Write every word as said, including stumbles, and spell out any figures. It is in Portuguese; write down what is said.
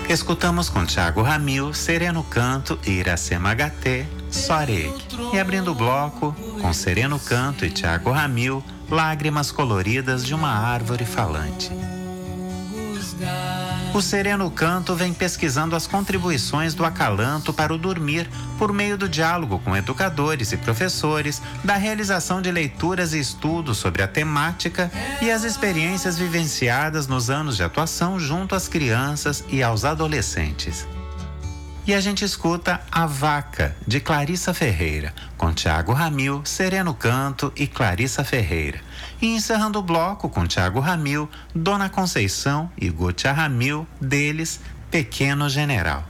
Escutamos com Thiago Ramil, Sereno Canto e Iracema H T, Soreg. E abrindo o bloco, com Sereno Canto e Thiago Ramil, Lágrimas Coloridas de uma Árvore Falante. O Sereno Canto vem pesquisando as contribuições do acalanto para o dormir por meio do diálogo com educadores e professores, da realização de leituras e estudos sobre a temática e as experiências vivenciadas nos anos de atuação junto às crianças e aos adolescentes. E a gente escuta A Vaca, de Clarissa Ferreira, com Thiago Ramil, Sereno Canto e Clarissa Ferreira. E encerrando o bloco com Thiago Ramil, Dona Conceição e Gutia Ramil, deles, Pequeno General.